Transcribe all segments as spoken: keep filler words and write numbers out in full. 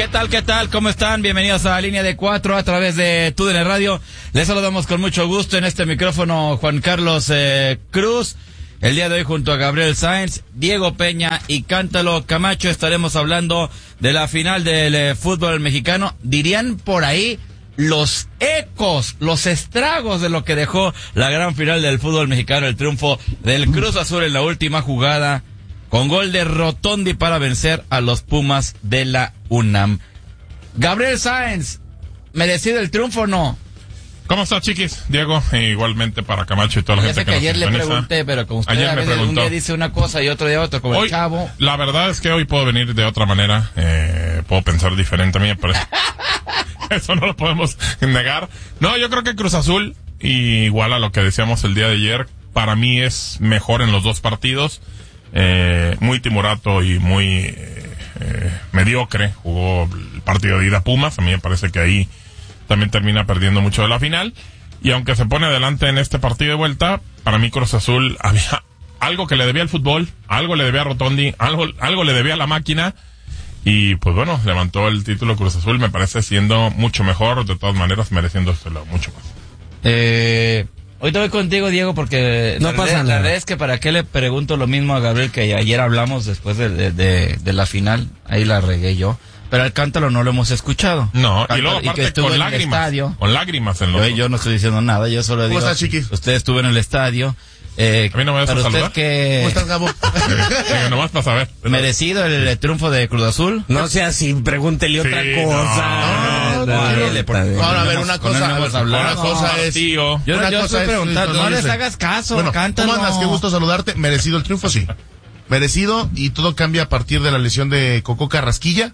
¿Qué tal, qué tal? ¿Cómo están? Bienvenidos a Línea de Cuatro a través de T U D N Radio. Les saludamos con mucho gusto en este micrófono Juan Carlos eh, Cruz. El día de hoy junto a Gabriel Sáenz, Diego Peña y Cántalo Camacho estaremos hablando de la final del eh, fútbol mexicano. Dirían por ahí los ecos, los estragos de lo que dejó la gran final del fútbol mexicano, el triunfo del Cruz Azul en la última jugada, con gol de Rotondi para vencer a los Pumas de la UNAM. Gabriel Sáenz, ¿merecido el triunfo o no? ¿Cómo estás, chiquis? Diego, e igualmente para Camacho y toda la Ya gente sé que, que nos ayer le sintoniza. pregunté, pero como usted Ayer a me veces un preguntó. día dice una cosa y otro día otra, como Hoy, el chavo. La verdad es que hoy puedo venir de otra manera, eh, puedo pensar diferente a mí, pero eso no lo podemos negar. No, yo creo que Cruz Azul, y igual a lo que decíamos el día de ayer, para mí es mejor en los dos partidos. Eh, muy timorato y muy eh, eh, mediocre jugó el partido de ida Pumas. A mí me parece que ahí también termina perdiendo mucho de la final, y aunque se pone adelante en este partido de vuelta, para mí Cruz Azul había algo que le debía al fútbol, algo le debía a Rotondi, algo, algo le debía a la máquina, y pues bueno, levantó el título Cruz Azul, me parece siendo mucho mejor, de todas maneras mereciéndoselo mucho más. Eh... Hoy te voy contigo, Diego, porque no la, pasa verdad, nada. la verdad es que para qué le pregunto lo mismo a Gabriel que ayer hablamos después de, de, de, de la final, ahí la regué yo, pero al Cántalo no lo hemos escuchado. No, Cántalo, y luego y que aparte estuvo con en el lágrimas, estadio. con lágrimas en los Yo, yo no estoy diciendo nada, yo solo digo, estás, chiquis? usted estuvo en el estadio. Eh, ¿A mí no me vas a pero usted saludar? que ¿Cómo estás, Gabo? Eh, nomás para saber. merecido el, el triunfo de Cruz Azul. No sea así, pregúntele Sí, otra no, cosa. no, No, no, no, no, le- por- Ahora, a ver, no una hemos- con él cosa, no hemos una hablado. cosa es... Tío. Yo, una yo cosa estoy es preguntando, no les introducirse. hagas caso, Bueno, Cántalo. ¿cómo andas? Qué gusto saludarte. Merecido el triunfo, sí. Merecido, y todo cambia a partir de la lesión de Cocó Carrasquilla.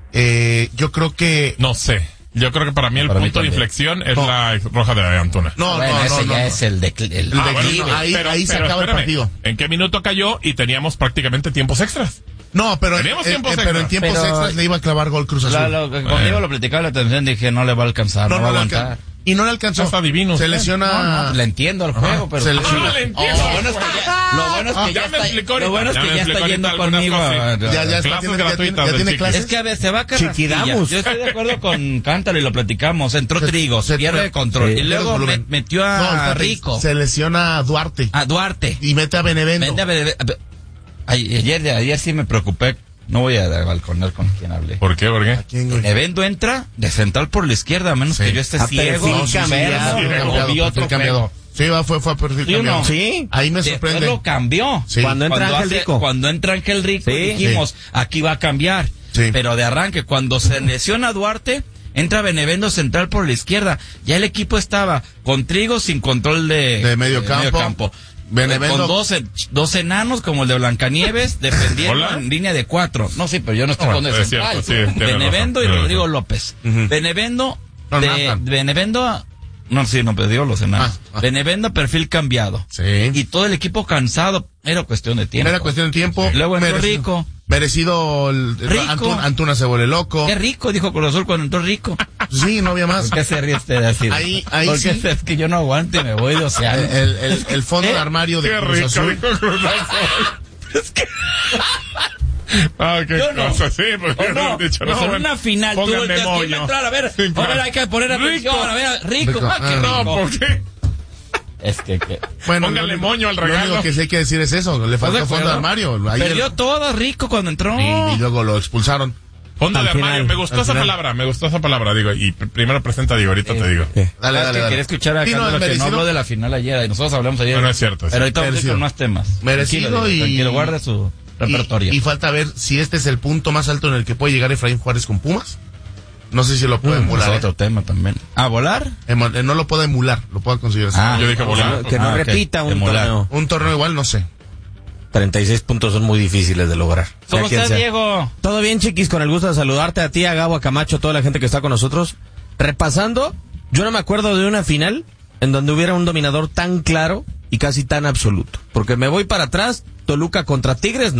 Eh, yo creo que... No sé. Yo creo que para mí el Para mí punto de también. inflexión es No. la roja de Antuna. No, Bueno, no, ese no, ya no. es el de el, El Ah, declive, bueno, ahí- pero- ahí se pero acaba el espérame, partido. ¿En qué minuto cayó? Y teníamos prácticamente tiempos extras. No, pero, Teníamos eh, tiempos eh, pero en extras. tiempos Pero- extras le iba a clavar gol Cruz Azul. La, lo, conmigo lo platicaba la atención, dije, no le va a alcanzar, no, no, va a no le aguantar. alcanzó. Y no le alcanzó. Está divino Se usted. lesiona... No, no, le entiendo el juego, pero... se Ah, lesiona. le entiendo. Lo bueno es que ya, lo bueno es que Ah, ya, ya me está, explicó ahorita. lo bueno es Ya que me ya está explicó yendo ahorita algunas conmigo. cosas, a- sí. Ya, ya, está, Clases tiene, ya, gratuitas tiene, ya del tiene Chiquis. clases. Es que a ver, se va a Carrasquilla. Chiquidamos. Yo estoy de acuerdo con Cántalo y lo platicamos. Entró Se- Trigo, se- pierde el control. sí. Y Pierde luego volumen. me- metió a No, espérate, Rico, Se lesiona a Duarte. a Duarte. Y mete a Benevento. Vende a Bene- a Be- Ay, Ayer, ayer sí me preocupé. No voy a balconar con quien hablé. ¿Por qué? ¿Por qué? ¿A quién, güey? Benevento entra de central por la izquierda, a menos Sí. que yo esté A ciego, perfil enfermo, cambiado. Perfil o cambiado, vi otro perfil cambiado. juego. Sí, va, fue, fue a perfil ¿Sí o cambiado. no? Sí. Ahí me Después sorprende. lo cambió. Sí. Cuando entra Ángel hace- Rico. Cuando entra Ángel Rico, Sí. dijimos, aquí va a cambiar. Sí. Pero de arranque, cuando se lesiona Duarte, entra Benevendo central por la izquierda. Ya el equipo estaba con Trigo sin control de, De medio campo. Benevendo- Con dos, en- dos enanos como el de Blancanieves, defendiendo Hola. en línea de cuatro. No, sí, pero yo no estoy Ah, con el es central. cierto, sí, tiene Benevendo razón, y tiene Rodrigo razón. López. Ujú. Benevendo, No, de, Nathan. Benevendo, no, sí, no, pero digo los enanos. Ah, ah. Benevendo, perfil cambiado. Sí. Y todo el equipo cansado. Era cuestión de tiempo. Era cuestión de tiempo. Luego entró Merecido- Rico. Merecido el, el- Rico. Antuna, Antuna se vuelve loco. Qué rico, dijo Cruz Azul cuando entró Rico. Sí, no había más. ¿Por qué se ríe usted así? Ahí- ahí Porque sí. es que yo no aguanto y me voy de El, océano. el, el- el fondo de armario de Qué Cruz rico, Azul. rico Cruz Azul. Ah, qué Yo no. cosa, sí, pues ¿O no? hubieran dicho, Pues no, en bueno, una final, tú pónganme volteas, ¿quién va a moño. entrar? A ver, Sí, a ver, claro. hay que poner atención, Rico. a ver, rico, Rico. ah, qué Ah, rico. No, ¿por qué? Es que, que... Bueno, Póngale lo único- moño al Lo regalo. único que sí hay que decir es eso. Le faltó ¿Estás de fondo de acuerdo? armario. Ahí Perdió el- todo rico cuando entró. y, y luego lo expulsaron. Fondo Al de armario, final, me gustó al esa final. palabra, me gustó esa palabra, digo, y pr- primero presenta, digo, ahorita te digo. ¿Qué? Dale, Es dale, que dale. quería escuchar a Sí, no, Cántalo es que no merecido. habló de la final ayer, y nosotros hablamos ayer. No, no es cierto, es Pero ahorita vamos a ir merecido. con más temas. Merecido Tranquilo, y- tranquilo, guarde su repertorio. Y, y falta ver si este es el punto más alto en el que puede llegar Efraín Juárez con Pumas. No sé si lo puede Es emular. ¿eh? otro tema también. ¿A volar? Emu- eh, No lo puede emular, lo puedo considerar así. Ah, Yo dije Que volar. no, que no Ah, ok. repita un Emular. torneo. Un torneo igual, no sé. treinta y seis puntos son muy difíciles de lograr. ¿Cómo Sea quien estás, sea. Diego? Todo bien, chiquis, con el gusto de saludarte a ti, a Gabo, a Camacho, a toda la gente que está con nosotros. Repasando, yo no me acuerdo de una final en donde hubiera un dominador tan claro y casi tan absoluto. Porque me voy para atrás, Toluca contra Tigres, no.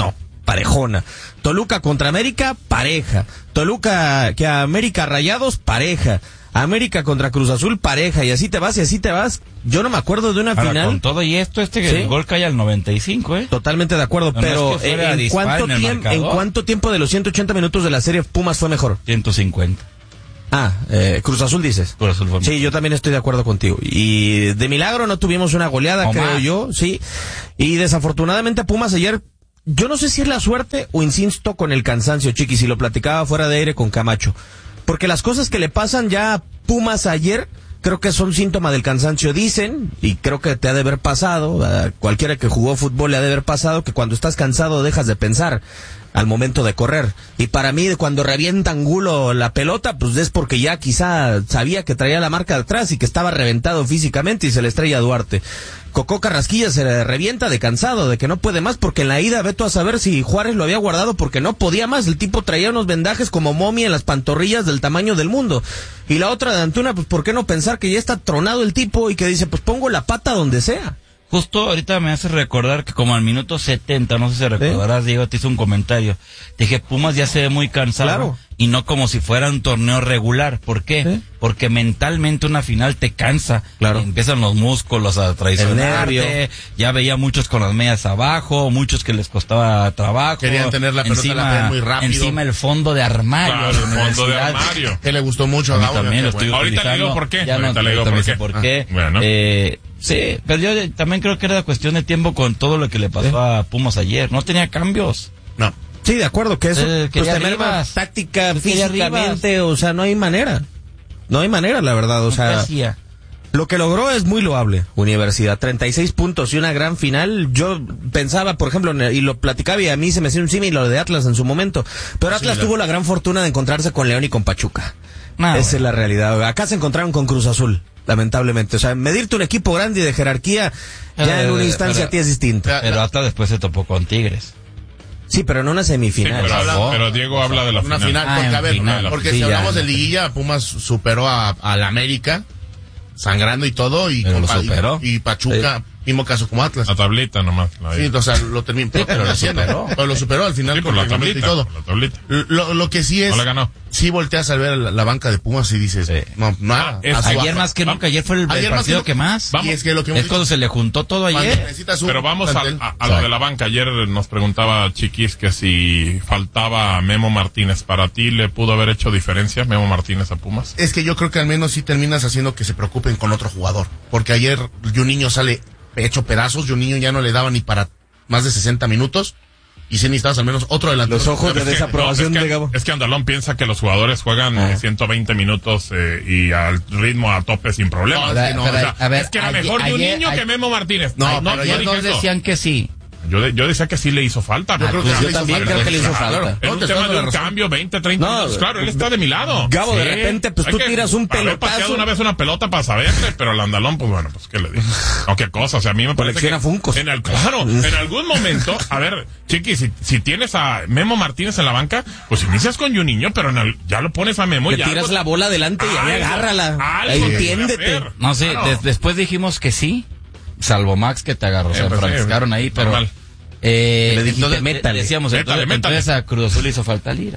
parejona. Toluca contra América, pareja. Toluca que a América Rayados, pareja. América contra Cruz Azul, pareja. Y así te vas, y así te vas. Yo no me acuerdo de una Ahora, final. con todo y esto, este que ¿Sí? el gol cae al noventa y cinco, ¿eh? Totalmente de acuerdo, No, pero no es que fuera ¿en, dispar cuánto en el tiempo, ¿en marcador? cuánto tiempo de los ciento ochenta minutos de la serie Pumas fue mejor? ciento cincuenta. Ah, eh, Cruz Azul dices. Cruz Azul fue Sí, mejor. yo también estoy de acuerdo contigo. Y de milagro no tuvimos una goleada, O creo más. yo, sí. Y desafortunadamente Pumas ayer, yo no sé si es la suerte o insisto con el cansancio, Chiqui, si lo platicaba fuera de aire con Camacho. Porque las cosas que le pasan ya a Pumas ayer, creo que son síntoma del cansancio. Dicen, y creo que te ha de haber pasado, a cualquiera que jugó fútbol le ha de haber pasado, que cuando estás cansado dejas de pensar al momento de correr. Y para mí, cuando revienta Angulo la pelota, pues es porque ya quizá sabía que traía la marca de atrás y que estaba reventado físicamente y se le estrella a Duarte. Cocó Carrasquilla se le revienta de cansado, de que no puede más, porque en la ida, veto a saber si Juárez lo había guardado porque no podía más. El tipo traía unos vendajes como momia en las pantorrillas del tamaño del mundo. Y la otra de Antuna, pues ¿por qué no pensar que ya está tronado el tipo y que dice, pues pongo la pata donde sea? Justo ahorita me hace recordar que como al minuto setenta, no sé si recordarás, Diego, te hizo un comentario. Te dije, Pumas ya se ve muy cansado. Claro. Y no como si fuera un torneo regular. ¿Por qué? ¿Sí? Porque mentalmente una final te cansa. Claro. Y empiezan los músculos a traicionarte. El nervio. Ya veía muchos con las medias abajo, muchos que les costaba trabajo. Querían tener la pelota en la pared muy rápido. Encima el fondo de armario. Claro, de el fondo de universidad. armario. Que le gustó mucho A a mí Gabo, también lo qué estoy bueno. Ahorita le digo utilizando. por qué. Ya no, Ahorita le digo ahorita por me qué. dice por qué. Ah, bueno. Eh, sí, pero yo también creo que era cuestión de tiempo con todo lo que le pasó a Pumas ayer. No tenía cambios. No. Sí, de acuerdo, que eso Eh, pues quería te merma Rivas. táctica, Quería físicamente, o sea, no hay manera. No hay manera, la verdad, o ¿Qué sea, hacía? lo que logró es muy loable, Universidad, treinta y seis puntos y una gran final. Yo pensaba, por ejemplo, y lo platicaba y a mí se me hacía un símil lo de Atlas en su momento, pero Atlas Sí, tuvo la gran fortuna de encontrarse con León y con Pachuca. Ah, Esa bueno. es la realidad. Acá se encontraron con Cruz Azul, lamentablemente. O sea, medirte un equipo grande y de jerarquía, ya Eh, en una instancia pero- a ti es distinto. Pero- Pero hasta después se topó con Tigres. Sí, pero en una Sí, semifinal. pero, habla- pero Diego habla de la Una final. final, Ah, porque en a ver, final, porque sí, si ya. hablamos de liguilla, Pumas superó a, a la América, sangrando y todo, y, Pero con lo Pa- superó. y, y Pachuca, mismo caso como Atlas. La tablita nomás. la Sí, digo. o sea, lo terminó, pero, pero lo haciendo, superó. pero lo superó al final Sí, por con la reglamento tablita. y todo. por la tablita. Lo, lo que sí es, No le ganó. sí volteas a ver la, la banca de Pumas y dices, Sí. no, nada. Ah, es- a su- Ayer más que nunca, ayer fue el, el Ayer más partido que que, nu- más. Vamos. Y es que lo que hemos Es cuando dicho, se le juntó todo cuando ayer. necesitas un Pero vamos a, plantel. a- a lo de la banca. Ayer nos preguntaba Chiquis que si faltaba Memo Martínez. ¿Para ti le pudo haber hecho diferencia Memo Martínez a Pumas? Es que yo creo que al menos sí terminas haciendo que se preocupen con otro jugador. Porque ayer Juninho sale hecho pedazos, Juninho ya no le daba ni para más de sesenta minutos. Y sí necesitabas al menos otro delantero. Los ojos de Es que- desaprobación no, es de que, Gabo. Es que Andalón piensa que los jugadores juegan Ah. eh, ciento veinte minutos eh, y al ritmo a tope sin problemas. No, es que no, O sea, a ver, es que era ayer- mejor ayer- Juninho que ayer- Memo Martínez. No, no, pero yo ayer dije Dos eso. decían que sí. Yo, de- yo decía que sí le hizo falta. Yo creo que Pues, sí yo le hizo también falta. creo que le hizo Claro. falta. En No, un te tema estoy de un dando la cambio, veinte, treinta No, minutos. Claro, él está de mi lado. Gabo, de repente, pues, Hay tú que tiras un haber pelotazo. pateado una vez una pelota para saberle, pero el Andalón, pues bueno, pues qué le digo. O qué cosa, o sea, a mí me parece Colecciona que Funkos. en el, claro, en algún momento, a ver, Chiqui, si, si tienes a Memo Martínez en la banca, pues inicias con Juninho, pero en el- ya lo pones a Memo y Le ya tiras algo- la bola adelante y ahí algo- agárrala. algo Ahí tiene que entiéndete. haber. No sé, Claro. des- después dijimos que sí. Salvo Max que te agarró. Eh, se pues sí, enfrascaron ahí, pero... normal. Eh, Le dijiste, entonces, métale. decíamos, Métale, entonces, métale. entonces a Cruz Azul hizo falta Lira.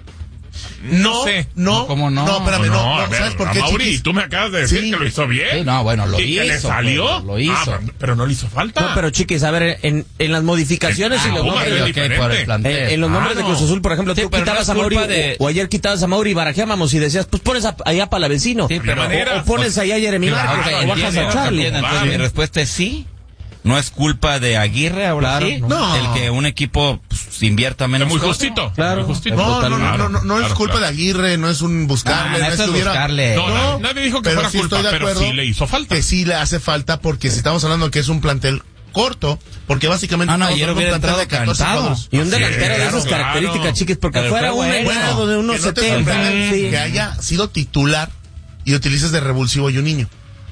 No, sé. no, ¿Cómo no? No, espérame, no, No, no, a ver, ¿sabes por a qué, Mauri, Chiquis? tú me acabas de decir Sí. que lo hizo bien. Sí, no, bueno, lo ¿Y que le hizo, salió? pues, lo hizo. Ah, pero, pero no le hizo falta. No, pero chiquis, a ver, en, en las modificaciones Ah, y los Pumas nombres, es Ok, diferente. por el plantel. en, en los nombres de Claro. Cruz Azul, por ejemplo, Sí, tú pero no quitabas es a Mauri, culpa de- o, o ayer quitabas a Mauri y barajeábamos y decías, pues pones a, allá para la vecino. Sí, pero- o, maneras. o pones allá a Jeremy Claro, Márquez, claro, o bajas entiendo, a Charlie. Entiendo, entonces Vale. mi respuesta es sí. No es culpa de Aguirre ahora Claro, sí. no. El que un equipo pues, invierta menos. Es muy cosas. justito. Claro. Muy justito. No, no, no, Totalmente. no, no, no es Claro, culpa claro. de Aguirre, no es un buscarle, Ah, no eso es es que hubiera- buscarle. No, No, nadie, nadie dijo que pero fuera sí culpa, estoy de pero acuerdo sí le hizo falta. que sí le hace falta porque si estamos hablando que es un plantel corto, porque básicamente Ah, no, estamos ayer hablando de hubiera un plantel de entrado catorce cantado. jugadores. Y un Sí, delantero de claro, esas claro. características, chiquis, porque Pero fuera fue un bueno. helado de unos que no te setenta. sorprende Sí. que haya sido titular y utilices de revulsivo y un niño.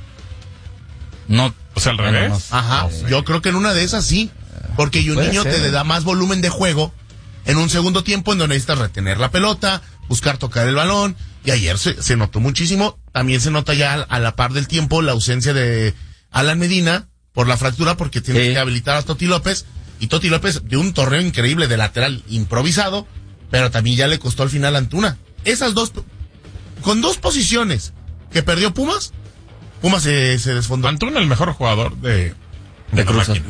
No. O sea, al Bueno, revés. no sé. Ajá, yo creo que en una de esas sí, porque un Puede niño ser. te da más volumen de juego en un segundo tiempo en donde necesitas retener la pelota, buscar tocar el balón, y ayer se, se notó muchísimo, también se nota ya a la par del tiempo la ausencia de Alan Medina por la fractura porque tienes Sí. que habilitar a Toti López, Y Toti López de un torneo increíble de lateral improvisado, pero también ya le costó al final a Antuna. Esas dos, con dos posiciones que perdió Pumas, Pumas se, se desfondó. Antuna el mejor jugador de, de, de Cruz Azul.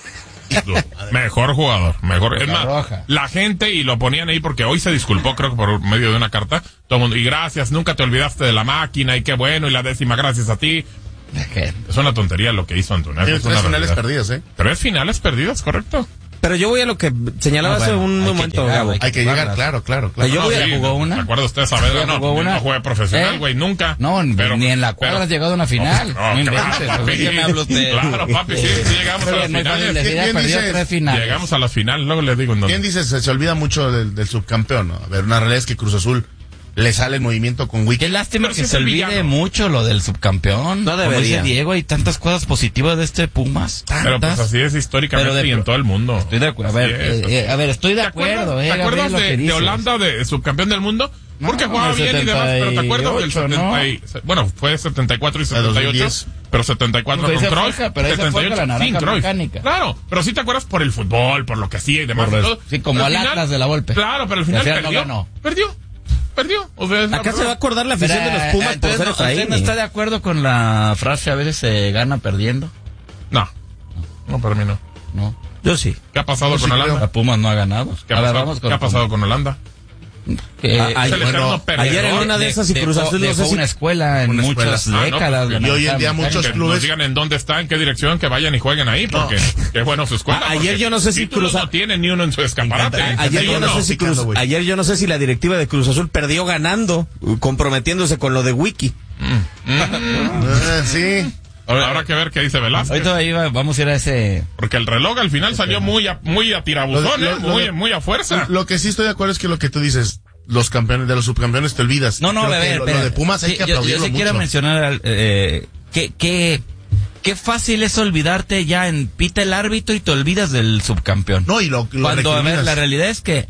Mejor jugador, mejor. Es La más, roja. la gente, y lo ponían ahí porque hoy se disculpó, creo que por medio de una carta, todo el mundo, y gracias, nunca te olvidaste de la máquina, y qué bueno, y la décima gracias a ti. Es una tontería lo que hizo Antuna. Tiene Es una tres finales realidad. perdidas, ¿eh? Tres finales perdidas, correcto. Pero yo voy a lo que señalaba No, hace bueno, un hay que momento, llegar, Gabo. hay Hay que jugarlas. llegar, claro, claro, claro. Yo voy a- ¿Ya jugó una? ¿Se acuerda usted, Saavedra? ¿Ya No, jugó una? no jugué profesional, ¿Eh? güey, nunca. No, Pero- ni en la cuadra pero- has llegado a una final. No, No inventes, claro, ¿de qué me habla usted? Claro, papi, sí, sí llegamos a Pero las no es fácil finales. decir, ya ¿Quién perdió dice? tres finales. Llegamos a las finales, luego le digo en dónde. ¿Quién dice? Se, se olvida mucho del, del subcampeón, ¿no? A ver, una realidad es que Cruz Azul le sale el movimiento con Wiki. Qué lástima Pero que sí es se el olvide villano. mucho lo del subcampeón. No Como debería. dice Diego, hay tantas cosas positivas de este Pumas. Tantas. Pero pues así es históricamente Pero de- y en todo el mundo. Estoy de acuerdo. A ver, Así es, eh, así eh, a ver, estoy de ¿Te acuerdo, acuerdas, eh, ¿te acuerdas Gabriel, lo de, que de dices. Holanda de subcampeón del mundo? No, Porque jugaba en el bien y demás, pero ¿te acuerdas del setenta y ocho, setenta y, bueno, fue setenta y cuatro y setenta y ocho, dos mil diez. pero setenta y cuatro Pero con ese fue Cruyff, Forja, pero ese fue setenta y ocho con la naranja sin Cruyff. mecánica. Claro, pero sí te acuerdas por el fútbol, por lo que hacía y demás. Por y el- todo. sí, como Pero al al Atlas de la Volpe. Claro, pero al Que final al final no perdió, ganó. perdió, perdió. O sea, es la Acá se verdad. va a acordar la afición Pero, de los Pumas por entonces, ser no, ¿usted Efraín. no está de acuerdo con la frase a veces se gana perdiendo? No, no, para mí no. No. Yo sí. ¿Qué ha pasado Yo sí con creo. Holanda? La Pumas no ha ganado. ¿Qué ha A ver, pasado, vamos con- ¿qué ha pasado con Holanda? que- Ah, Es ay, el bueno, eterno perdedor. ayer en una de esas y Cruz dejó- Azul no dejó sé si- una escuela en Una escuela. muchas Ah, no, décadas. pues, la y hoy en día naranja muchos Que clubes- nos digan en dónde está, en qué dirección, que vayan y jueguen ahí, porque qué bueno su escuela. A- ayer porque yo no sé si títulos Cruz- no tiene ni uno en su escaparate. Me encanta. Ayer Ni yo, no uno. sé si Cruz, Picando, güey. ayer yo no sé si la directiva de Cruz Azul perdió ganando, uh, comprometiéndose con lo de Wiki. Ah, sí. Ahora habrá que ver qué dice Velázquez. Ahorita ahí va- vamos a ir a ese... Porque el reloj al final salió muy a, muy a tirabuzón, Lo de- ¿eh? lo- lo muy, de- muy a fuerza. Lo que sí estoy de acuerdo es que lo que tú dices, los campeones, de los subcampeones te olvidas. No, no, Creo a que ver, lo, lo espera. de Pumas hay Sí, que yo, yo aplaudirlo sí quiero mucho. mencionar al- eh, que, que, qué fácil es olvidarte ya en pita el árbitro y te olvidas del subcampeón. No, y lo, lo Cuando, a ver, recriminas. la realidad es que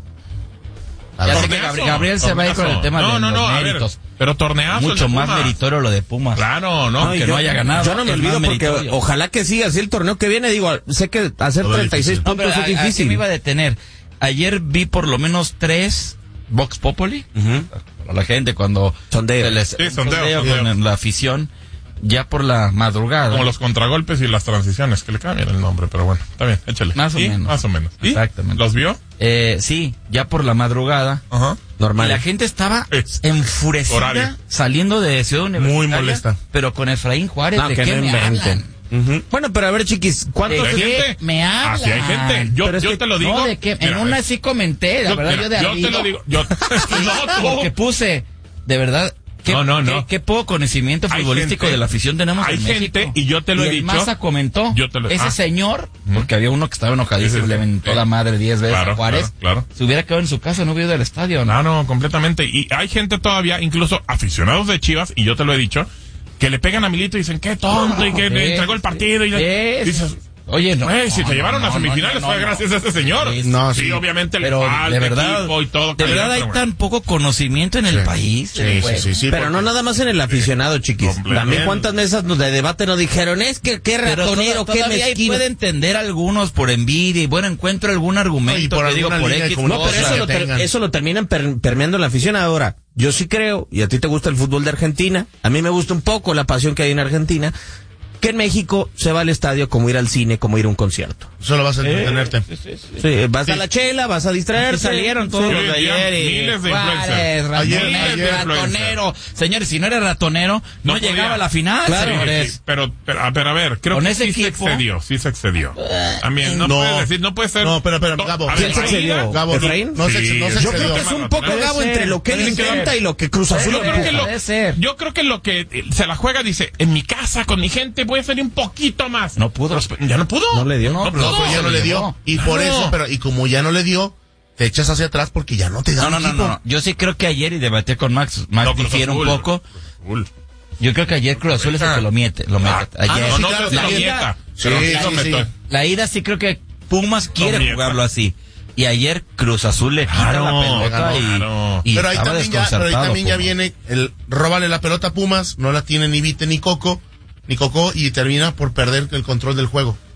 A ya ver, sé que Torneazo, Gabri- Gabriel se va a ir con el torneazo. tema no, de no, los no, a ver, méritos. pero torneazo el Mucho de más Pumas. meritorio lo de Pumas. Claro, no. Ay, que yo, no haya ganado, Yo no me es olvido más porque meritorio. ojalá que siga así el torneo que viene. Digo, sé que hacer Todo treinta y seis difícil. No, pero puntos a- es a- aquí difícil. me iba a detener. Ayer vi por lo menos tres Vox Populi. Ujú. Para la gente cuando Sondeo. se les Sí, un sondeo, sondeo sondeo. con la afición ya por la madrugada. Como los contragolpes y las transiciones, que le cambian el nombre, pero bueno, está bien, échale. Más o ¿Y? menos. Más o menos. ¿Y? Exactamente. ¿Los vio? Eh, sí, ya por la madrugada. Ajá. Normal. Y la gente estaba Es enfurecida horario. saliendo de Ciudad Universitaria. Muy molesta. Pero con Efraín Juárez, No, ¿de que qué no me inventen. hablan? Ujú. Bueno, pero a ver, chiquis, ¿cuántos ¿De ¿Hay qué gente? me hablan? Así hay gente. Yo, Pero es yo que- te lo digo. No, de qué, en Mira, una eh, sí comenté, la yo- verdad, mira, yo de yo arriba. te lo digo. Yo, no, tú. Porque puse, de verdad, qué, No, no, no. qué, qué poco conocimiento Hay futbolístico gente- de la afición tenemos hay en México. gente, y yo te lo he el dicho, Maza comentó, yo te lo- ese ah. señor, porque había uno que estaba enojadísimo, Sí, sí, le sí. aventó Sí. la madre diez veces Claro, a Juárez, claro, claro. se hubiera quedado en su casa, no hubiera ido del estadio, ¿no? Claro, completamente. Y hay gente todavía, incluso aficionados de Chivas, y yo te lo he dicho, que le pegan a Milito y dicen, qué tonto, y que Sí, le entregó el partido. Y sí, sí. dices, Oye, no. "Güey, si no, te llevaron no, a no, semifinales no, fue no, gracias a ese señor. Sí, no, sí, sí. obviamente le Pero falta de verdad, equipo y todo. de verdad hay pero bueno. tan poco conocimiento en el país. Sí, del sí, juego. sí, sí. Pero no nada más en el aficionado, chiquis. completamente. También cuántas mesas de debate nos dijeron, es que qué Pero ratonero, toda- qué todavía ahí mezquino. puede entender algunos por envidia y bueno, encuentro algún argumento Y por que digo alguna por línea de X No, pero comunicación. eso cosa. lo, que ter- tengan. eso lo terminan per- permeando en la afición. Ahora, yo sí creo, y a ti te gusta el fútbol de Argentina, a mí me gusta un poco la pasión que hay en Argentina, que en México se va al estadio como ir al cine, como ir a un concierto. Solo vas a entretenerte. Sí, vas a Sí. la chela, vas a distraerte. Y salieron todos Sí, los hoy de en día, ayer y miles de Juárez, influencers. ratonero, Ayer- ayer- ratonero. Señores, si no eres ratonero, no, No podía. llegaba a la final, Claro, señores. sí, pero, pero, a ver, a ver, creo Con que ese sí se equipo- excedió, sí se excedió. También, no, No. puede decir, no puede ser. No, pero, pero, No, Gabo, a ¿quién ver, se la excedió? ida- Gabo, ¿Efraín? no se, Sí, no se yo Yo excedió. creo que es un poco, Puede Gabo, ser, entre lo que él puede intenta ser. y lo que Cruz Azul Yo creo, que lo, Puede ser. yo creo que lo que eh, se la juega dice, en mi casa, con mi gente, voy a salir un poquito más. No pudo. Ya no pudo. No le dio. No, No, pero No, pero ya no le dio. Y por Claro. eso, pero, y como ya no le dio, te echas hacia atrás porque ya no te da No, no, un no, equipo. no. Yo sí creo que ayer, y debatí con Max, Max No, Cruz difiere un Azul, poco. Cruz Azul. Yo creo que ayer Cruz Azul es el que lo mete. Lo mete. Ah, Ayer. no, no, claro, se la lo ida- mieta. Sí, Pero sí sí, lo sí. meto. La ida sí creo que Pumas quiere mieta. jugarlo así. Y ayer Cruz Azul le quita Claro, la pelota claro, y, claro. y Pero ahí estaba también ya, pero ahí desconcertado también ya Pumas. viene el róbale la pelota a Pumas, no la tiene ni Vite ni Coco, ni Coco, y termina por perder el control del juego.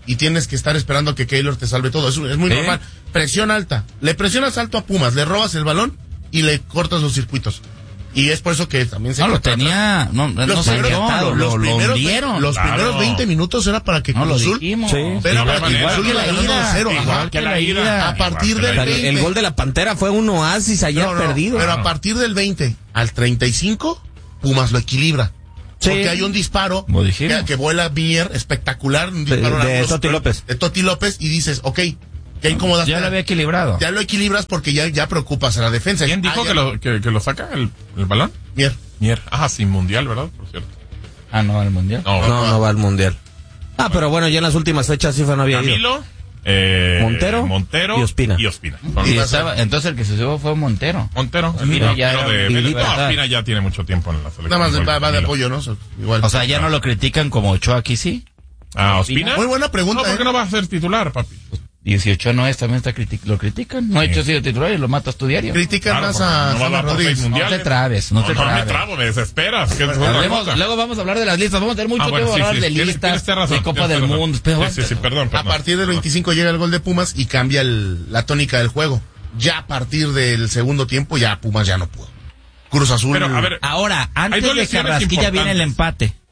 y tienes que estar esperando que Keylor te salve todo. Es, es muy ¿Sí? normal. Presión alta. Le presionas alto a Pumas, le robas el balón y le cortas los circuitos. Y es por eso que también se... No, lo tenía, no, no Los se primeros, quedó, lo, los lo primeros, hundieron. los Claro. primeros veinte minutos era para que No, lo Cruz Azul... dijimos. Sí. Era No para había que manera. Cruz Azul Igual que la ganando ida, dos cero, igual ajá. que la ida. A partir Igual que del la El, ida. veinte... el gol de la Pantera fue un oasis ayer No, no, perdido. Pero Claro. a partir del veinte al treinta y cinco, Pumas lo equilibra. Sí. Porque hay un disparo Lo dijimos. que, que vuela Mier, espectacular. Un De- disparo de ángulo Toti super- López. De Toti López y dices, ok, ya incomodaste. Ya lo había equilibrado. Ya lo equilibras porque ya, ya preocupas a la defensa. ¿Quién dijo Ah, que ya- lo, que, que lo saca el, el balón? Mier. Mier. Ah, sin mundial, ¿verdad? Por cierto. Ah, no, el mundial. No, No, no va al Mundial. Ah, pero bueno, ya en las últimas fechas FIFA no había ido. Camilo, eh, Montero Montero y Ospina. Y Ospina. Son- Y va a estaba, entonces el que se subió fue Montero. Montero. el Mira, ya delantero era de un Vélez. habilidad. No, Ospina ya tiene mucho tiempo en la selección. Nada más Igual va, que va de Camilo. apoyo, ¿no? So- Igual. O sea, ya no lo critican como Ochoa aquí, sí. Ah, Ospina. Muy buena pregunta, No, ¿por qué ¿eh? no va a ser titular, papi? dieciocho no es, también está criti- lo critican. No ha Sí. hecho sido titular y lo matas tu diario. Critican Claro, más porque a no va a Salva dar por Rodríguez. seis mundiales. No te trabes, no te No, me trabes. trabo, me desesperas. Que es otra Hablemos- cosa. luego vamos a hablar de las listas. Vamos a tener mucho Ah, bueno, tiempo sí, para hablar sí, de tienes- listas, tienes razón, de Copa tienes del razón. Mundo. Pero Sí, sí, sí, perdón, A perdón. partir del veinticinco llega el gol de Pumas y cambia el- la tónica del juego. Ya a partir del segundo tiempo, ya Pumas ya no pudo. Cruz Azul. Pero, a ver, Ahora, antes dos de lesiones Carrasquilla viene el importantes. empate.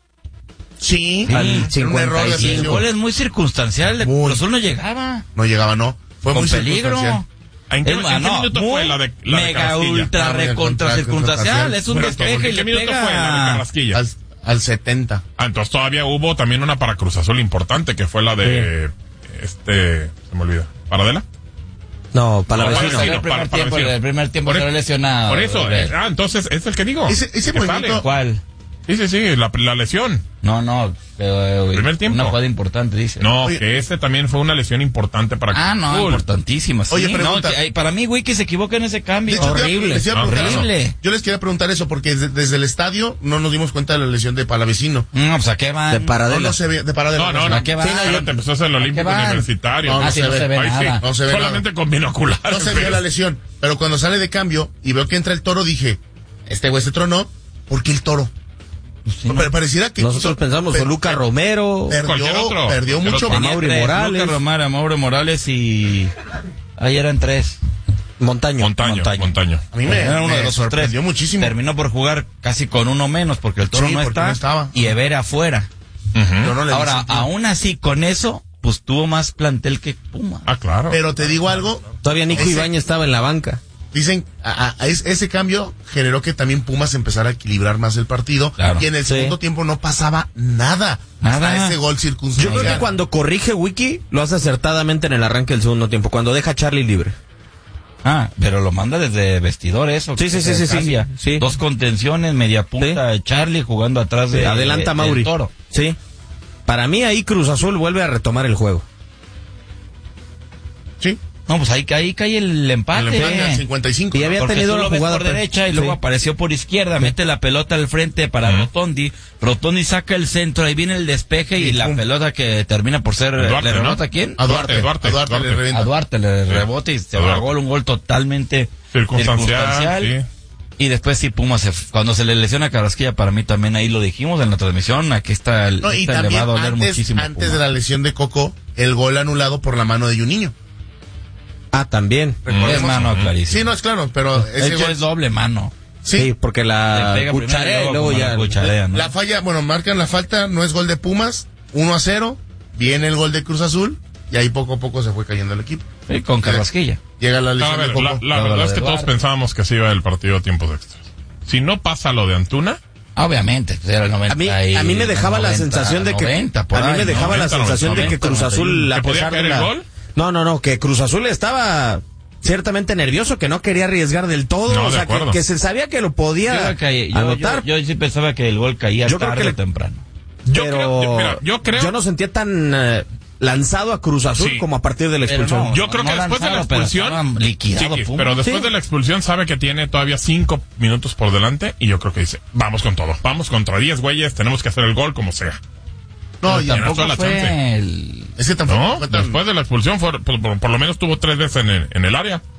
sí, Al era un error de cincuenta y cinco. El defensivo. gol es muy circunstancial. El Muy. Cruz Azul no llegaba. No llegaba, no. Fue Con muy peligro. circunstancial. ¿En qué, Es en más, qué no, minuto muy fue la de la de mega Carrasquilla? ultra Ah, recontra contra- circunstancial. Es un Pero, despeje y ¿en le qué minuto pega. fue la de Carrasquilla? Al, al setenta. Ah, entonces todavía hubo también una para Cruz Azul importante, que fue la de, este, se me olvida, ¿Paradela? No, para No, la bueno, vecina. sí, el no, primer para- para tiempo, vecino. el primer tiempo Por se e- lo lesionado. Por eso, Gabriel. eh, ah, entonces es el que digo. Ese- ese Que movimiento- sale. ¿Cuál? Sí, sí, sí, la, la lesión. No, no. Pero, Primer tiempo. Una jugada importante, dice. No, Oye. que ese también fue una lesión importante para Ah, Cruz no, Azul. importantísima. Sí. Oye, no, pregunta. que, ay, para mí, Wiki se equivoca en ese De cambio. hecho, te iba- Horrible. les iba a preguntar eso. Horrible. Yo les quería preguntar eso porque desde, desde el estadio no nos dimos cuenta de la lesión de Palavecino. No, pues a qué van. De No, Paradela. no se ve de Paradela. No, no, no. ¿A qué van? Sí, no, yo te empezó a hacer el Olímpico van? Universitario. No, Ah, sí, no se ve Ahí sí, nada. No se ve solamente con binoculares. No se vio la lesión. Pero cuando sale de cambio y veo que entra el Toro, dije, este güey se tronó, ¿por qué el Toro? Sí, no. Pero pareciera que... Nosotros pensamos per- fue Luca Romero. Cualquier Perdió, otro. perdió Cualquier mucho... otro. Tenía Mauri tres, Morales. Lucas Romero, Mauro Morales y... Ahí eran tres. Montaño. Montaño, Montaño. Montaño. A mí me, Era uno me de los sorprendió tres. muchísimo. Terminó por jugar casi con uno menos porque el Toro Sí, no, porque está, no estaba. y Evera afuera. Ujú. Yo no le di Ahora, sentido. aún así, con eso, pues tuvo más plantel que Puma. Ah, claro. Pero te digo algo, Todavía Nico Ese- Ibáñez estaba en la banca. dicen, a- a- es- ese cambio generó que también Pumas empezara a equilibrar más el partido. Claro. Y en el Sí. segundo tiempo no pasaba nada. Nada. Hasta ese gol Yo circunstancial. creo que cuando corrige Wiki, lo hace acertadamente en el arranque del segundo tiempo, cuando deja a Charlie libre. Ah, pero lo manda desde vestidor eso. Sí, que sí, se sí, sí, cambia. sí, sí. Dos contenciones, media punta de Charlie jugando atrás de, Adelanta de- Mauri. del Toro. Sí. Para mí ahí Cruz Azul vuelve a retomar el juego. Sí. No, pues ahí, ahí cae el empate. El empate al cincuenta y cinco. Y había Porque tenido tú la lo ves jugada por pues, derecha y luego sí. apareció por izquierda, mete la pelota al frente para Ujú. Rotondi, Rotondi saca el centro, ahí viene el despeje y, Y la pum. pelota que termina por ser, Duarte, ¿le ¿no? rebota a quién? A Duarte, Duarte, a Duarte, Duarte. le revienta. A Duarte le rebota y se va a Duarte. gol, un gol totalmente Circunstancial, sí. Y después sí, Pumas, se, cuando se le lesiona a Carrasquilla, para mí también ahí lo dijimos en la transmisión, aquí está el No, y este le también va a doler antes, muchísimo. antes Pumas. de la lesión de Coco, el gol anulado por la mano de Juninho. Ah, también. Es Recordemos. mano clarísimo. Sí, no, es claro, pero De ese hecho gol... es doble mano. Sí, Sí, porque Le la pega primero cucharea y luego como ya. la cucharea, ¿no? la falla, bueno, marcan la falta, no es gol de Pumas, uno a cero, viene el gol de Cruz Azul, y ahí poco a poco se fue cayendo el equipo. Sí, con Carrasquilla. Llega la No, lesión a ver, de Coco. la, la Luego verdad lo es de que todos Duarte. pensábamos que se iba el partido a tiempos extras. Si no pasa lo de Antuna, Obviamente, pues era el noventa. A mí, y- a mí me dejaba la noventa, sensación de que noventa, por a mí ahí, me dejaba la noventa, sensación de que noventa, Cruz Azul a ¿Que podía pesar de caer la el gol? No, no, no, que Cruz Azul estaba ciertamente nervioso, que no quería arriesgar del todo, No, o de sea, que, acuerdo. que se sabía que lo Yo, podía creo que- yo, anotar, yo, yo sí pensaba que el gol caía Yo creo tarde que o le- temprano. yo pero creo, yo- mira, yo creo, yo no sentía tan eh, lanzado a Cruz Azul Sí. como a partir de la Pero expulsión. no, yo creo que no después de la lanzado, pero expulsión, estaba liquidado Chiqui, Pumas. pero después Sí. de la expulsión sabe que tiene todavía cinco minutos por delante y yo creo que dice, vamos con todo, vamos contra diez güeyes, tenemos que hacer el gol como sea. No, Pero y tampoco- tampoco la fue chance. el... es que tampoco No, fue tan- después de la expulsión fue, por, por- por lo menos tuvo tres veces en el, en el área.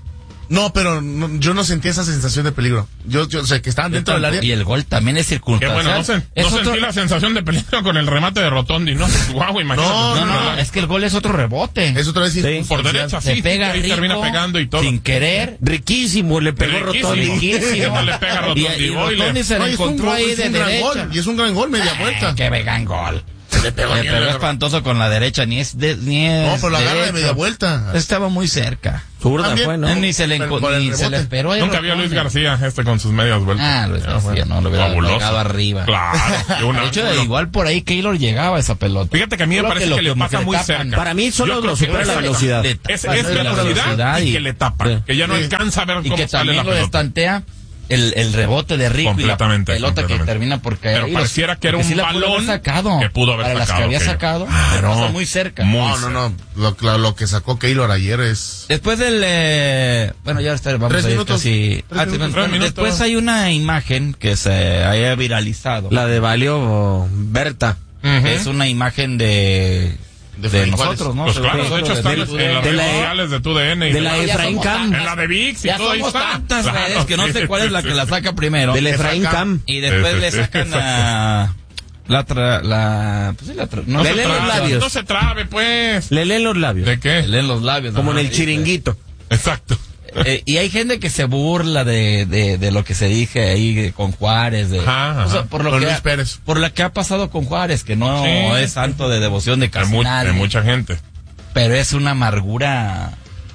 No, pero no, yo no sentí esa sensación de peligro. Yo, yo o sea, que estaban dentro del área. Y el gol también es Que circunstancial. bueno, no, se, Es no otro- sentí la sensación de peligro con el remate de Rotondi, ¿no? Guau, imagínate. No, No, no, es que el gol es otro rebote. Es otra vez Sí. Por derecha, Se sí, pega sí, ahí rico, termina pegando y todo. sin querer. Riquísimo, le pegó Riquísimo. Rotondi. Riquísimo. No le pega a Rotondi, Y, y boile. Rotondi se No, lo y es un encontró gol, ahí es de un gran derecha. gol, y es un gran gol, media vuelta. Eh, qué vegan gol. Se le pegó Le bien pegó la- espantoso con la derecha, ni es de, ni es No, pero la agarra de derecho. media vuelta. Estaba muy cerca. Zurda También. fue, ¿no? Ni se le, Pero enco- por el ni se le rebote. esperó ahí Nunca vio a Luis Rotondi. García este con sus medias vueltas. Ah, Luis García, no lo hubiera Fabuloso. pegado arriba. Claro. y una- De hecho, uno- igual por ahí Keylor llegaba a esa pelota. Fíjate que a mí me Solo parece lo que le como pasa que muy tapan. cerca. Para mí solo Yo creo lo que supera es la la- velocidad. Le Es, tapan es de la velocidad y, y- que le tapa. Sí. Que ya no Sí. alcanza a ver y cómo que sale también la lo pelota. destantea el, el rebote de Rico y la Completamente, pelota que completamente. termina por caer. Pero ahí, los- pareciera que era porque un sí la pudo balón haber sacado. que pudo haber Para sacado, las que había que- sacado, Claro. pasa muy cerca. Muy No, no, no. Lo, lo, lo que sacó Keylor ayer es... Después del... eh, bueno, ya está, vamos Tres a ir minutos. casi... Tres Ah, minutos. bueno, Tres minutos. después hay una imagen que se haya viralizado. La de Valio Berta. Ujú. que es una imagen de... De De, Freddy nosotros, Juárez. ¿no? Pues claro, de Nosotros hecho están de- en, de- en las de redes la- sociales de TUDN. y de la demás. Ya Efraín somos Cam. tantas. En la de VIX y Ya todo ahí somos está. tantas Claro, redes que no sí, sé cuál es la sí, que la sí. saca primero. Del Efraín Cam. Y después Sí, sí, le sí, sacan exacto. la... La... Tra, la pues sí, la tra, no No Le se leen los trabe, labios. no se trabe, pues. Le leen los labios. ¿De qué? leen los labios. Como ¿no? en el chiringuito. Exacto. Eh, y hay gente que se burla de, de, de lo que se dije ahí de- con Juárez, de, Ajá, o sea, ajá. por lo Con que Luis ha, Pérez. por lo que ha pasado con Juárez, que no Sí. es santo de devoción de Hay, casi mu- nadie, hay mucha gente. pero es una amargura,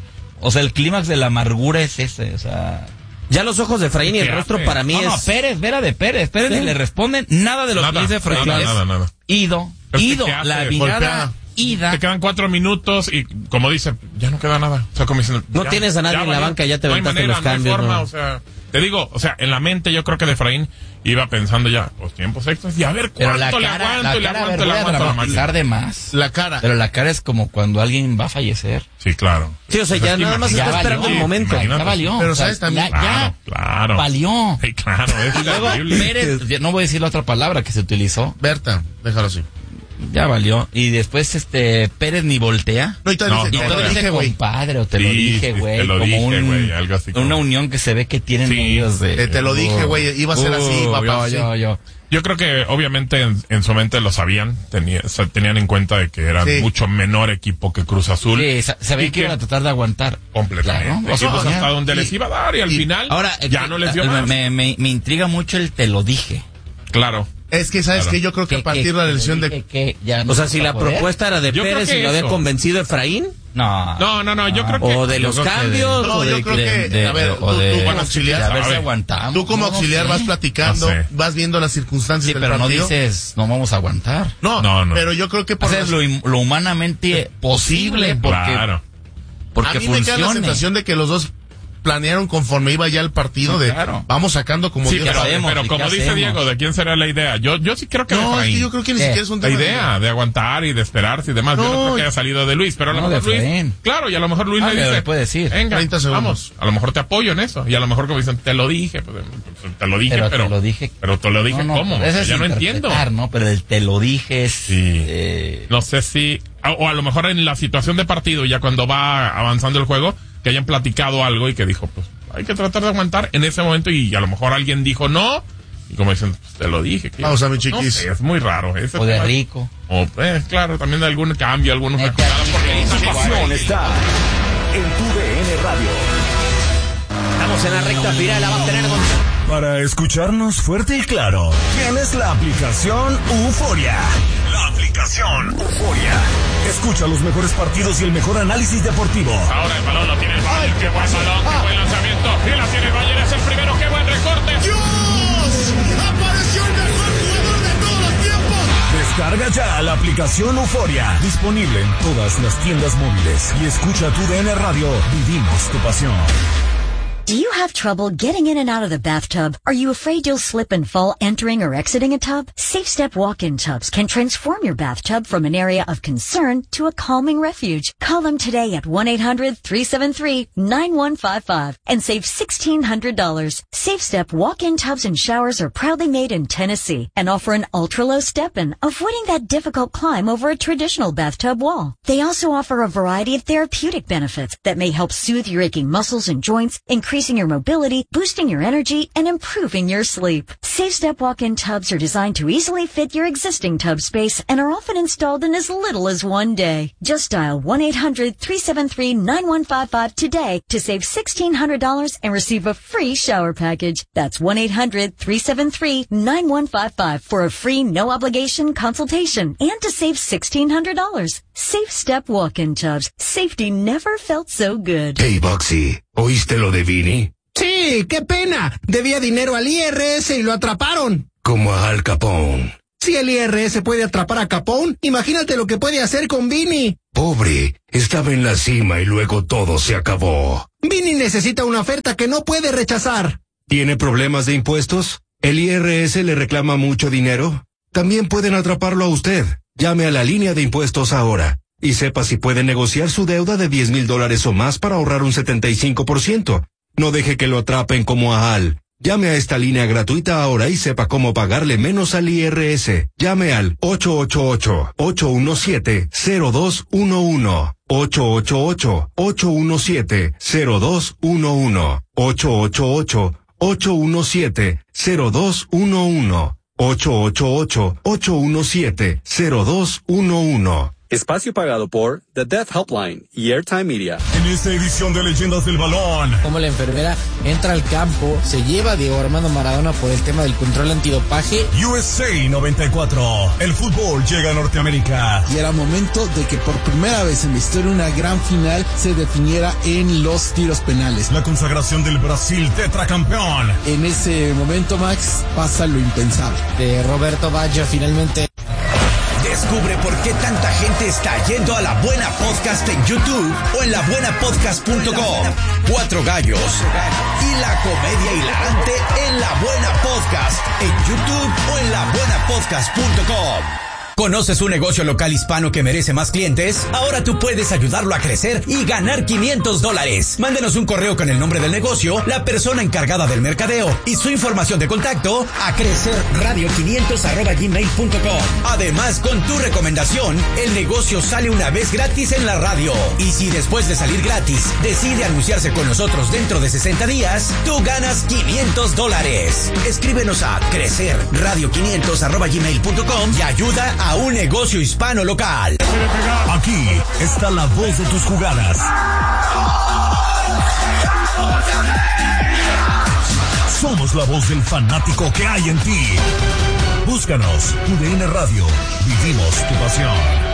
o sea, el clímax de la amargura es ese, o sea, Ya los ojos de Efraín y el ¿Qué rostro hace? para mí no, no, es... Pérez, Vera de Pérez, Pérez Sí. ni le responden nada de lo Nada, que dice Efraín, nada, es nada, nada. ido, Es que ido, ¿qué hace? la Golpea. mirada, ida, Te quedan cuatro minutos y, como dice, ya no queda nada. O sea, como diciendo, No ya- tienes a nadie en la valió. banca, ya te no hay aventaste manera, los no hay cambios, forma, ¿no? o sea, te digo, o sea, en la mente yo creo que de Efraín iba pensando ya, pues tiempos extras, y a ver pero cuánto la le cara, aguanto, la y le cara, a aguanto, ver, le voy a aguanto la dramatizar máquina. de más, La cara. pero la cara es como cuando alguien va a fallecer. Sí, claro. Sí, o sea, ya nada más Ya está esperando valió, el momento. imagínate. ya valió. Pero o sea, sabes también- ya, ya Claro, claro. valió. Sí, claro, es Y luego terrible. Pérez, ya no voy a decir la otra palabra que se utilizó, Berta, déjalo así. ya valió. Y después este Pérez ni voltea. No, y todavía No, dice, Y no, te todo lo dice dije, güey. compadre o te lo Sí, dije, sí, güey. te lo como dije, un- güey, algo así como- una unión que se ve que tienen Sí, ellos de... Eh, te lo dije, güey, iba a ser así, Uh, papá, Yo, sí. yo, yo. Yo creo que obviamente en, en su mente lo sabían, tenía, o sea, tenían en cuenta de que era Sí. mucho menor equipo que Cruz Azul. Sí, sa- se ve Y que iban a tratar de aguantar. completamente. Claro, o sea, Equipos ya. hasta donde Y- les iba a dar y al y- final Ahora, ya eh, no les dio eh, más. me, me, me intriga mucho el te lo dije. Claro. Es que, ¿sabes Claro. qué? Yo creo que a partir de la elección que, de... que ya no O sea, se si va la a poder. propuesta era de Yo creo Pérez que y lo había eso. convencido Efraín, No. No, no, no, yo creo que... o de yo los creo que de- cambios, No, o yo de creo que- que, a ver, o tú- de- tú como auxiliar, de a ver si ¿sabe? aguantamos. Tú como No, no auxiliar sé. vas platicando, No sé. vas viendo las circunstancias Sí, del pero no partido. dices, no vamos a aguantar. No, No, no. pero yo creo que por Haces las- lo, im- lo humanamente posible porque, Claro. porque a mí me queda la funcione. sensación de que los dos planearon conforme iba ya el partido de Claro. vamos sacando como Sí, Dios pero, ¿qué hacemos? pero ¿Y como qué dice hacemos? Diego, ¿de quién será la idea? Yo, yo sí creo que de No, es Efraín. que yo creo que ni ¿Qué? siquiera es un La tema de- idea de aguantar y de esperarse y demás. yo no No, creo que haya salido de Luis, pero a lo no, mejor de Luis. Efraín. Claro, y a lo mejor Luis Ah, le pero dice. le puede decir. Venga, treinta segundos. vamos. A lo mejor te apoyo en eso. Y a lo mejor como dicen, te lo dije. Pues, pues, te lo dije, Pero pero. te lo dije. Pero te lo dije, No, no, ¿cómo? pero eso O sea, es ya no entiendo. interpretar, ¿no? Pero el te lo dije es... Sí. eh, No sé si. O a lo mejor en la situación de partido, ya cuando va avanzando el juego, que hayan platicado algo y que dijo, pues hay que tratar de aguantar en ese momento y a lo mejor alguien dijo no. Y como dicen, pues, te lo dije. que- Vamos a mi chiquis. No sé, es muy raro. Ese o de tema. rico. O, eh, claro, también de algún cambio, algunos Neta, acomodaron porque sí, dicen, sí, Pasión está en tu D N Radio. estamos en la recta final, la va a tener con... Para escucharnos fuerte y claro, tienes la aplicación Euforia. La aplicación Euforia. Escucha los mejores partidos y el mejor análisis deportivo. ahora el balón lo tiene el Bayern, qué buen balón, qué buen lanzamiento, y la tiene el Bayern, es el primero, qué buen recorte. ¡Dios! ¡Apareció el mejor jugador de todos los tiempos! Descarga ya la aplicación Euforia. Disponible en todas las tiendas móviles. Y escucha tu D N Radio. Vivimos tu pasión. Do you have trouble getting in and out of the bathtub? Are you afraid you'll slip and fall entering or exiting a tub? SafeStep walk-in tubs can transform your bathtub from an area of concern to a calming refuge. Call them today at one eight hundred three seven three nine one five five and save sixteen hundred dollars. SafeStep walk-in tubs and showers are proudly made in Tennessee and offer an ultra-low step-in, avoiding that difficult climb over a traditional bathtub wall. They also offer a variety of therapeutic benefits that may help soothe your aching muscles and joints, increasing your mobility, boosting your energy, and improving your sleep. SafeStep walk-in tubs are designed to easily fit your existing tub space and are often installed in as little as one day. Just dial one eight hundred three seven three nine one five five today to save sixteen hundred dollars and receive a free shower package. That's one eight hundred three seven three nine one five five for a free no-obligation consultation and to save sixteen hundred dollars. SafeStep walk-in tubs. Safety never felt so good. Hey, Boxy, ¿oíste lo de Vini? Sí, qué pena. Debía dinero al I R S y lo atraparon. Como a Al Capone. Si el I R S puede atrapar a Capone, imagínate lo que puede hacer con Vini. Pobre, estaba en la cima y luego todo se acabó. Vini necesita una oferta que no puede rechazar. ¿Tiene problemas de impuestos? ¿El I R S le reclama mucho dinero? También pueden atraparlo a usted. Llame a la línea de impuestos ahora y sepa si puede negociar su deuda de diez mil dólares o más para ahorrar un setenta y cinco por ciento. No deje que lo atrapen como a Al. Llame a esta línea gratuita ahora y sepa cómo pagarle menos al I R S. Llame al ocho ocho ocho, ocho uno siete, cero dos uno uno. ocho ocho ocho, ocho uno siete, cero dos uno uno. ocho ocho ocho, ocho uno siete, cero dos uno uno. ocho ocho ocho, ocho uno siete, cero dos uno uno. Espacio pagado por The Death Helpline y Airtime Media. En esta edición de Leyendas del Balón, como la enfermera entra al campo, se lleva a Diego Armando Maradona por el tema del control antidopaje. U S A noventa y cuatro, el fútbol llega a Norteamérica. Y era momento de que por primera vez en la historia una gran final se definiera en los tiros penales. La consagración del Brasil tetracampeón. En ese momento, Max, pasa lo impensable. De Roberto Baggio finalmente. Descubre por qué tanta gente está yendo a La Buena Podcast en YouTube o en la buena podcast punto com. Cuatro gallos y la comedia hilarante en La Buena Podcast en YouTube o en la buena podcast punto com. ¿Conoces un negocio local hispano que merece más clientes? Ahora tú puedes ayudarlo a crecer y ganar quinientos dólares. Mándenos un correo con el nombre del negocio, la persona encargada del mercadeo y su información de contacto a crecerradio quinientos arroba gmail punto com. Además, con tu recomendación, el negocio sale una vez gratis en la radio. Y si después de salir gratis decide anunciarse con nosotros dentro de sesenta días, tú ganas quinientos dólares. Escríbenos a crecerradio quinientos arroba gmail punto com y ayuda a un negocio hispano local. Aquí está la voz de tus jugadas. Somos la voz del fanático que hay en ti. Búscanos, U D N Radio. Vivimos tu pasión.